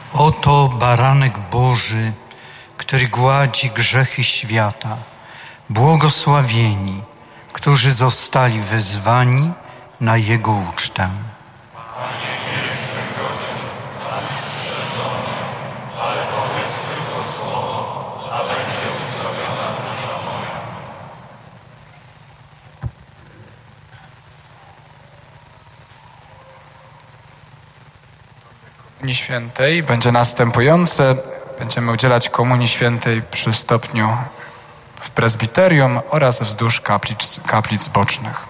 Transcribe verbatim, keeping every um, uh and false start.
Oto baranek Boży, który gładzi grzechy świata. Błogosławieni, którzy zostali wezwani na Jego ucztę. Panie, nie jestem godzien, abyś przyszedł do mnie, ale powiedz tylko słowo, a będzie uzdrowiona dusza moja. Komunii Świętej będzie następujące. Będziemy udzielać Komunii Świętej przy stopniu w prezbiterium oraz wzdłuż kaplic, kaplic bocznych.